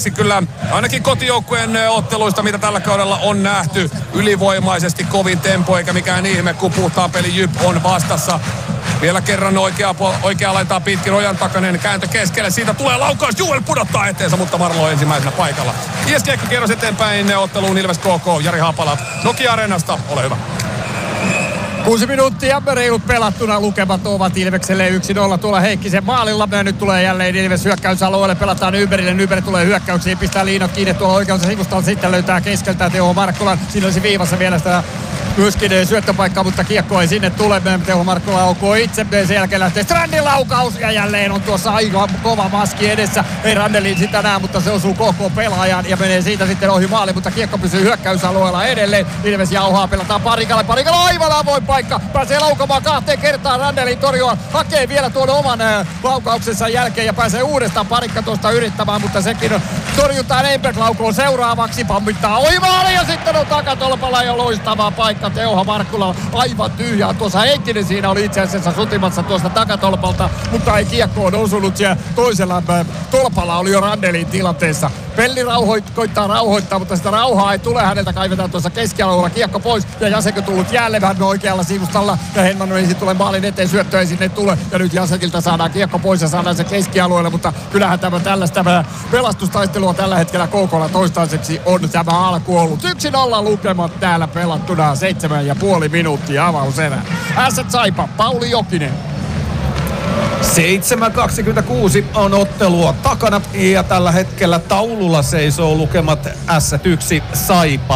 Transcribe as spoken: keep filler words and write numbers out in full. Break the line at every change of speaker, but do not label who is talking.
Ilveksi kyllä ainakin kotijoukkueen otteluista, mitä tällä kaudella on nähty, ylivoimaisesti kovin tempo, eikä mikään ihme, kun puhtaan peli Jyp on vastassa. Vielä kerran oikea, oikea laitaa pitkin, Ojan takainen kääntö keskelle. Siitä tulee laukaus, Juel pudottaa eteensä, mutta Marlo ensimmäisenä paikalla. I S G kierros eteenpäin otteluun Ilves K K. Jari Haapala, Nokia-areenasta, ole hyvä.
Kuusi minuuttia reilut pelattuna, lukemat ovat Ilvekselle yksi nolla tuolla Heikkisen maalilla. Nyt tulee jälleen Ilves hyökkäysalueelle, pelataan Nybergille. Nyberg tulee hyökkäyksiin, pistää liinat kiinni tuolla oikealta sivustalla, sitten löytää keskeltä Teuvo Markkolan. Siinä olisi viivassa vielä sitä myöskin syöttöpaikkaa, mutta kiekko ei sinne tule. Teuvo Markkola aukoo itse, sen jälkeen lähtee Strandin laukaus ja jälleen on tuossa aika kova maski edessä. Ei Randelin sitä näe, mutta se osuu K K-pelaajan ja menee siitä sitten ohi maali, mutta kiekko pysyy hyökkäysalueella edelleen. Ilves jauhaa, pelataan Parikalle, Parikalla aivan avoin paikka, pääsee laukamaan kahteen kertaan Randelin torjua, hakee vielä tuon oman äh, laukauksensa jälkeen ja pääsee uudestaan Parikka tuosta yrittämään, mutta sekin on torjutaan Einberg laukoon seuraavaksi, pammittaa ohi maali ja sitten on takatolpalla ja loistava paikka. Teuho Markkula aivan tyhjää. Tuossa Heikkinen siinä oli itse asiassa sutimassa tuosta takatolpalta, mutta ei kiekkoon osunut. Siellä toisella tolpalla oli jo Randelin tilanteessa. Pelli rauhoit, koittaa rauhoittaa, mutta sitä rauhaa ei tule. Häneltä kaivetaan tuossa keskialueella kiekko pois. Ja Jasekö tullut jälleen vähän oikealla sivustalla. Ja Henman ei sitten tule maalin eteen, syöttö ei sinne tule. Ja nyt Jasekilta saadaan kiekko pois ja saadaan se keskialueelle. Mutta kyllähän tämä tällaista pelastustaistelua tällä hetkellä K K:lla toistaiseksi on tämä alku ollut. yksi nolla lukemat täällä pelattuna. Seitsemän ja puoli minuuttia avauserä. Ässät Saipa, Pauli Jokinen.
seitsemän kaksikymmentäkuusi on ottelua takana ja tällä hetkellä taululla seisoo lukemat Ässät yksi Saipa